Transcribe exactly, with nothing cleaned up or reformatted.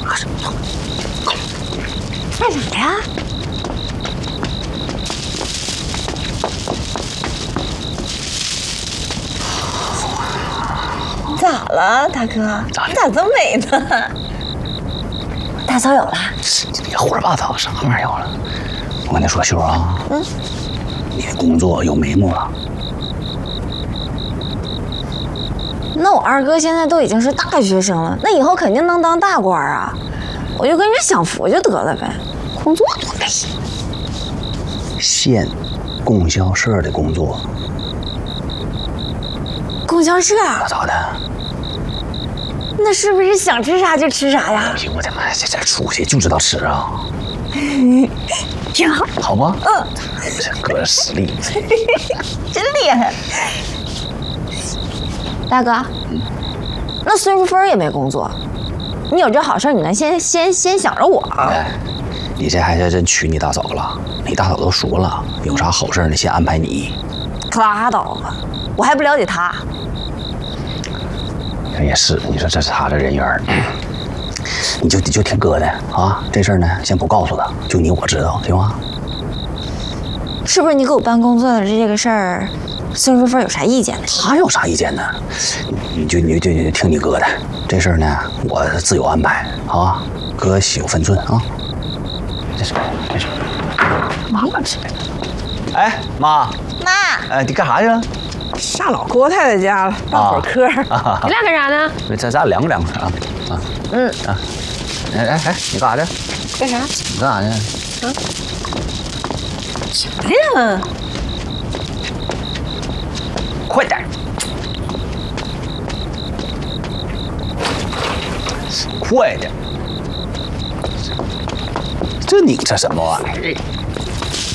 干啥呀？咋了，大哥？你咋这么美呢？大嫂有了？ 你别胡说八道，啥玩意儿有了？我跟你说，秀儿啊，嗯，你的工作有眉目了。 那我二哥现在都已经是大学生了，那以后肯定能当大官啊！我就跟着享福就得了呗，工作多累。 县供销社的工作。 供销社？ 那咋的？ 那是不是想吃啥就吃啥呀？ 哎呦我的妈！这这出去就知道吃啊！ 挺好， 好吧？ 嗯， 这哥实力， 真厉害。大哥，嗯，那孙淑芬也没工作，你有这好事，你能先先先想着我？ 哎，你这还是真娶你大嫂了？你大嫂都说了，有啥好事呢，先安排你。 可拉倒吧，我还不了解他。 也是，你说这是他这人缘，你就你就听哥的啊。这事儿呢，先不告诉他，就你我知道，行吗？ 是不是你给我办工作的这个事儿，孙淑芬有啥意见呢？ 他有啥意见呢？你就你就你就听你哥的，这事儿呢，我自有安排啊，哥心有分寸啊。这是这是妈妈吃的。哎，妈妈， 哎，你干啥去了？ 上老郭太太家了，办会儿嗑。 啊、 你俩干啥呢？ 咱咱凉快凉快啊啊嗯啊！哎哎哎，你干啥去？ 干啥？ 你干啥去？ 啊？啥呀？ 快点！快点！这拧成什么玩意儿？